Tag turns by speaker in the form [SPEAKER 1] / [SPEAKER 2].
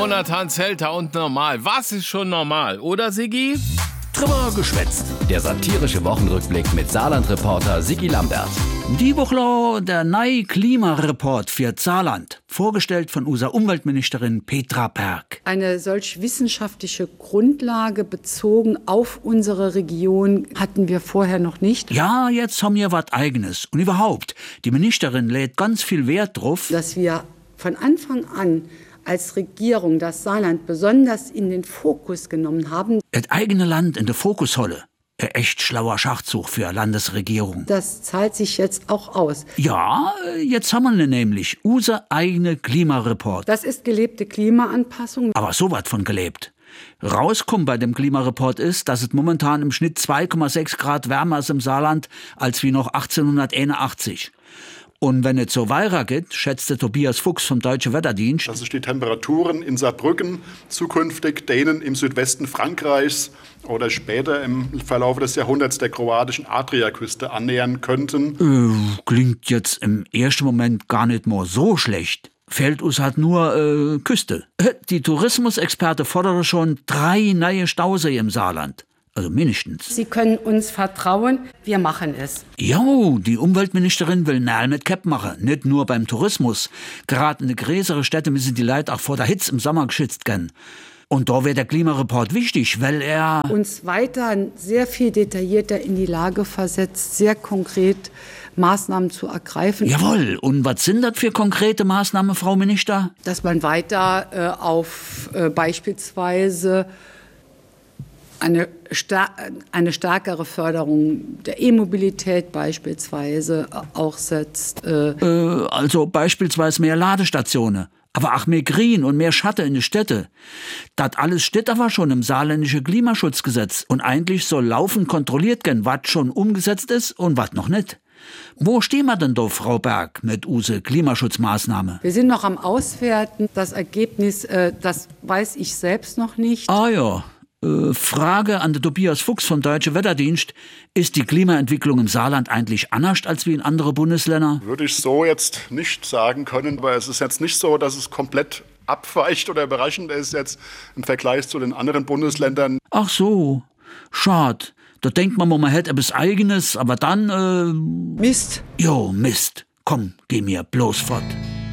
[SPEAKER 1] Jonathan Zelter und normal. Was ist schon normal, oder Siggi?
[SPEAKER 2] Drüber geschwätzt. Der satirische Wochenrückblick mit Saarland-Reporter Sigi Lambert.
[SPEAKER 3] Die Woche der neue Klimareport für Saarland, vorgestellt von unserer Umweltministerin Petra Perk.
[SPEAKER 4] Eine solch wissenschaftliche Grundlage bezogen auf unsere Region hatten wir vorher noch nicht.
[SPEAKER 3] Ja, jetzt haben wir was Eigenes. Und überhaupt, die Ministerin lädt ganz viel Wert drauf,
[SPEAKER 4] Dass wir von Anfang an als Regierung das Saarland besonders in den Fokus genommen haben.
[SPEAKER 3] das eigene Land in der Fokusholle. Ein echt schlauer Schachzug für eine Landesregierung.
[SPEAKER 4] Das zahlt sich jetzt auch aus.
[SPEAKER 3] Ja, jetzt haben wir nämlich unser eigene Klimareport.
[SPEAKER 4] Das ist gelebte Klimaanpassung.
[SPEAKER 3] Aber so was von gelebt. Rauskommt bei dem Klimareport ist, dass es momentan im Schnitt 2,6 Grad wärmer ist im Saarland als wie noch 1881. Und wenn es so weiter geht, schätzte Tobias Fuchs vom Deutschen Wetterdienst,
[SPEAKER 5] Dass sich die Temperaturen in Saarbrücken zukünftig denen im Südwesten Frankreichs oder später im Verlauf des Jahrhunderts der kroatischen Adriaküste annähern könnten.
[SPEAKER 3] klingt jetzt im ersten Moment gar nicht mal so schlecht. Fehlt uns halt nur Küste. Die Tourismusexperte fordern schon 3 neue Stausee im Saarland. Also mindestens.
[SPEAKER 4] Sie können uns vertrauen, wir machen es.
[SPEAKER 3] Jo, die Umweltministerin will Nähl mit Cap machen, nicht nur beim Tourismus. Gerade in den größeren Städten müssen die Leute auch vor der Hitze im Sommer geschützt werden. Und da wäre der Klimareport wichtig, weil er...
[SPEAKER 4] Uns weiter sehr viel detaillierter in die Lage versetzt, sehr konkret Maßnahmen zu ergreifen.
[SPEAKER 3] Jawohl, und was sind das für konkrete Maßnahmen, Frau Minister?
[SPEAKER 4] Dass man weiter auf beispielsweise eine stärkere Förderung der E-Mobilität beispielsweise auch setzt.
[SPEAKER 3] Also beispielsweise mehr Ladestationen. Aber auch mehr Grün und mehr Schatten in den Städten. Das alles steht aber schon im saarländischen Klimaschutzgesetz. Und eigentlich soll laufend kontrolliert werden, was schon umgesetzt ist und was noch nicht. Wo stehen wir denn da, Frau Berg, mit use Klimaschutzmaßnahme?
[SPEAKER 4] Wir sind noch am Auswerten. Das Ergebnis, das weiß ich selbst noch nicht.
[SPEAKER 3] Ah ja. Frage an den Tobias Fuchs vom Deutschen Wetterdienst. Ist die Klimaentwicklung im Saarland eigentlich anders als wie in anderen Bundesländern?
[SPEAKER 5] Würde ich so jetzt nicht sagen können, aber es ist jetzt nicht so, dass es komplett abweicht oder überraschend ist jetzt im Vergleich zu den anderen Bundesländern.
[SPEAKER 3] Ach so, schade. Da denkt man hätte etwas Eigenes, aber dann...
[SPEAKER 4] Mist.
[SPEAKER 3] Jo, Mist. Komm, geh mir bloß fort.